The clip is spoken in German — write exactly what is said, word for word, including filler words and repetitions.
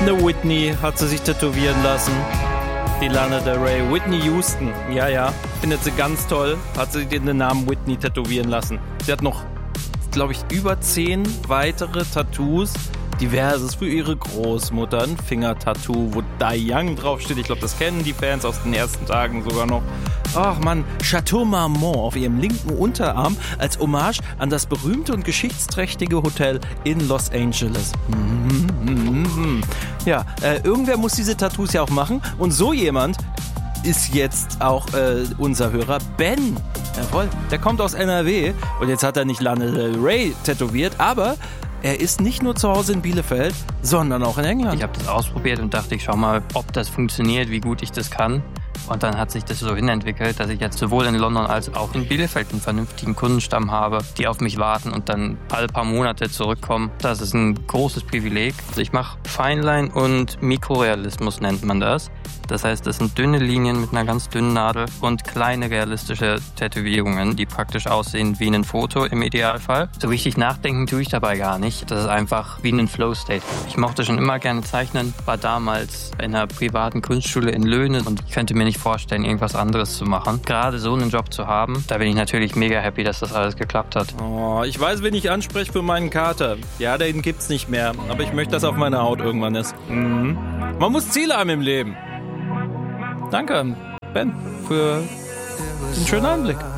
Eine Whitney hat sie sich tätowieren lassen. Die Lana Del Rey. Whitney Houston. Ja, ja. Findet sie ganz toll. Hat sie den Namen Whitney tätowieren lassen. Sie hat noch, glaube ich, über zehn weitere Tattoos. Diverses für ihre Großmutter. Ein Finger-Tattoo, wo Die Young draufsteht. Ich glaube, das kennen die Fans aus den ersten Tagen sogar noch. Ach man, Chateau Marmont auf ihrem linken Unterarm als Hommage an das berühmte und geschichtsträchtige Hotel in Los Angeles. Ja, äh, irgendwer muss diese Tattoos ja auch machen. Und so jemand ist jetzt auch äh, unser Hörer Ben. Jawohl, der kommt aus N R W. Und jetzt hat er nicht Lana Del Rey tätowiert, aber er ist nicht nur zu Hause in Bielefeld, sondern auch in England. Ich habe das ausprobiert und dachte, ich schau mal, ob das funktioniert, wie gut ich das kann. Und dann hat sich das so hinentwickelt, dass ich jetzt sowohl in London als auch in Bielefeld einen vernünftigen Kundenstamm habe, die auf mich warten und dann alle paar Monate zurückkommen. Das ist ein großes Privileg. Also ich mache Fineline und Mikrorealismus nennt man das. Das heißt, das sind dünne Linien mit einer ganz dünnen Nadel und kleine realistische Tätowierungen, die praktisch aussehen wie ein Foto im Idealfall. So richtig nachdenken tue ich dabei gar nicht. Das ist einfach wie ein Flow-State. Ich mochte schon immer gerne zeichnen, war damals in einer privaten Kunstschule in Löhne und ich könnte mir nicht vorstellen, irgendwas anderes zu machen. Gerade so einen Job zu haben, da bin ich natürlich mega happy, dass das alles geklappt hat. Oh, ich weiß, wen ich anspreche für meinen Kater. Ja, den gibt's nicht mehr, aber ich möchte, dass auf meiner Haut irgendwann ist. Mhm. Man muss Ziele haben im Leben. Danke, Ben, für den schönen Anblick.